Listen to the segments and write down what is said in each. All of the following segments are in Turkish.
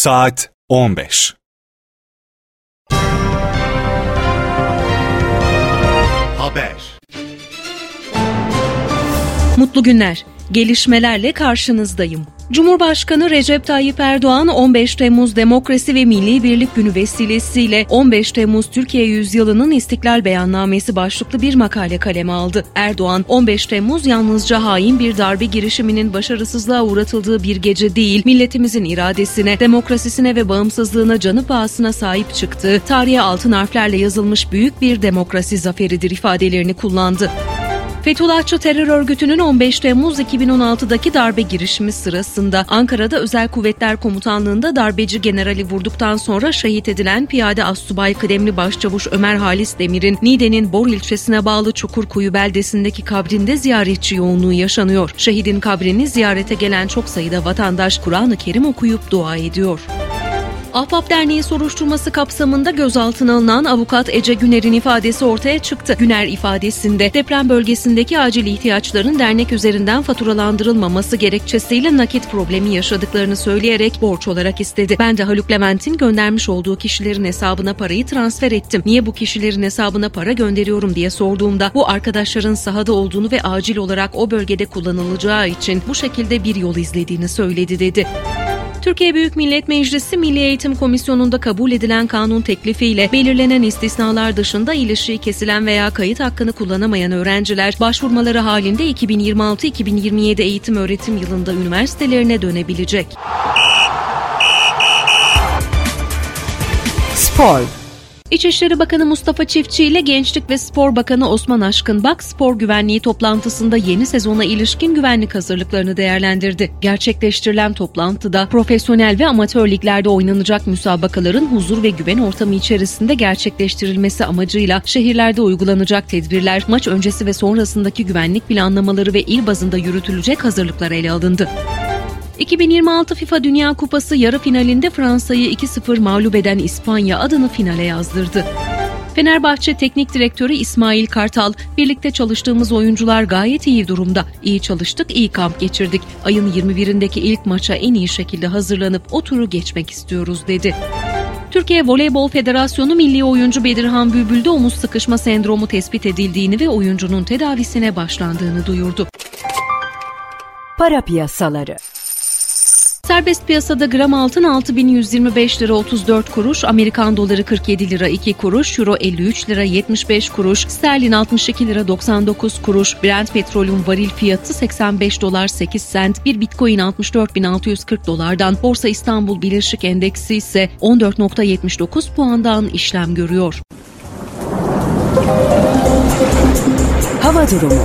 Saat 15. Haber. Mutlu günler. Gelişmelerle karşınızdayım. Cumhurbaşkanı Recep Tayyip Erdoğan 15 Temmuz Demokrasi ve Milli Birlik Günü vesilesiyle 15 Temmuz Türkiye Yüzyılı'nın İstiklal Beyannamesi başlıklı bir makale kaleme aldı. Erdoğan, 15 Temmuz yalnızca hain bir darbe girişiminin başarısızlığa uğratıldığı bir gece değil, milletimizin iradesine, demokrasisine ve bağımsızlığına canı pahasına sahip çıktığı, tarihe altın harflerle yazılmış büyük bir demokrasi zaferidir ifadelerini kullandı. Fethullahçı terör örgütünün 15 Temmuz 2016'daki darbe girişimi sırasında Ankara'da Özel Kuvvetler Komutanlığı'nda darbeci generali vurduktan sonra şehit edilen piyade astsubay kıdemli başçavuş Ömer Halis Demir'in Niğde'nin Bor ilçesine bağlı Çukurkuyu beldesindeki kabrinde ziyaretçi yoğunluğu yaşanıyor. Şehidin kabrini ziyarete gelen çok sayıda vatandaş Kur'an-ı Kerim okuyup dua ediyor. Ahbap Derneği soruşturması kapsamında gözaltına alınan avukat Ece Güner'in ifadesi ortaya çıktı. Güner ifadesinde deprem bölgesindeki acil ihtiyaçların dernek üzerinden faturalandırılmaması gerekçesiyle nakit problemi yaşadıklarını söyleyerek borç olarak istedi. Ben de Haluk Levent'in göndermiş olduğu kişilerin hesabına parayı transfer ettim. Niye bu kişilerin hesabına para gönderiyorum diye sorduğumda bu arkadaşların sahada olduğunu ve acil olarak o bölgede kullanılacağı için bu şekilde bir yol izlediğini söyledi dedi. Türkiye Büyük Millet Meclisi Milli Eğitim Komisyonu'nda kabul edilen kanun teklifiyle belirlenen istisnalar dışında ilişiği kesilen veya kayıt hakkını kullanamayan öğrenciler başvurmaları halinde 2026-2027 eğitim öğretim yılında üniversitelerine dönebilecek. Spor. İçişleri Bakanı Mustafa Çiftçi ile Gençlik ve Spor Bakanı Osman Aşkınbak spor güvenliği toplantısında yeni sezona ilişkin güvenlik hazırlıklarını değerlendirdi. Gerçekleştirilen toplantıda profesyonel ve amatör liglerde oynanacak müsabakaların huzur ve güven ortamı içerisinde gerçekleştirilmesi amacıyla şehirlerde uygulanacak tedbirler, maç öncesi ve sonrasındaki güvenlik planlamaları ve il bazında yürütülecek hazırlıklar ele alındı. 2026 FIFA Dünya Kupası yarı finalinde Fransa'yı 2-0 mağlup eden İspanya adını finale yazdırdı. Fenerbahçe Teknik Direktörü İsmail Kartal, birlikte çalıştığımız oyuncular gayet iyi durumda. İyi çalıştık, iyi kamp geçirdik. Ayın 21'indeki ilk maça en iyi şekilde hazırlanıp o turu geçmek istiyoruz dedi. Türkiye Voleybol Federasyonu milli oyuncu Bedirhan Bülbül'de omuz sıkışma sendromu tespit edildiğini ve oyuncunun tedavisine başlandığını duyurdu. Para piyasaları. Serbest piyasada gram altın 6.125 lira 34 kuruş, Amerikan doları 47 lira 2 kuruş, euro 53 lira 75 kuruş, sterlin 62 lira 99 kuruş, Brent petrolün varil fiyatı 85 dolar 8 sent, bir bitcoin 64.640 dolardan, Borsa İstanbul Birleşik Endeksi ise 14.79 puandan işlem görüyor. Hava durumu.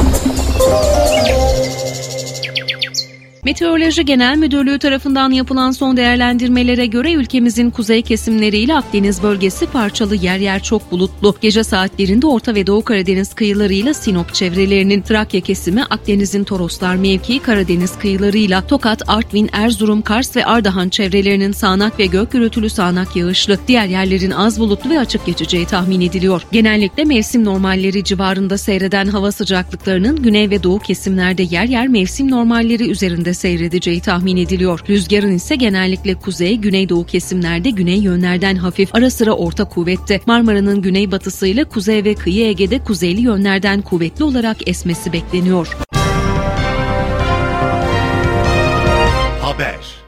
Meteoroloji Genel Müdürlüğü tarafından yapılan son değerlendirmelere göre ülkemizin kuzey kesimleriyle Akdeniz bölgesi parçalı yer yer çok bulutlu. Gece saatlerinde Orta ve Doğu Karadeniz kıyılarıyla Sinop çevrelerinin, Trakya kesimi, Akdeniz'in Toroslar mevkii, Karadeniz kıyılarıyla Tokat, Artvin, Erzurum, Kars ve Ardahan çevrelerinin sağanak ve gök gürültülü sağanak yağışlı, diğer yerlerin az bulutlu ve açık geçeceği tahmin ediliyor. Genellikle mevsim normalleri civarında seyreden hava sıcaklıklarının güney ve doğu kesimlerde yer yer mevsim normalleri üzerinde seyredeceği tahmin ediliyor. Rüzgarın ise genellikle kuzey, güneydoğu kesimlerde güney yönlerden hafif, ara sıra orta kuvvette, Marmara'nın güneybatısıyla kuzey ve kıyı Ege'de kuzeyli yönlerden kuvvetli olarak esmesi bekleniyor. Haber.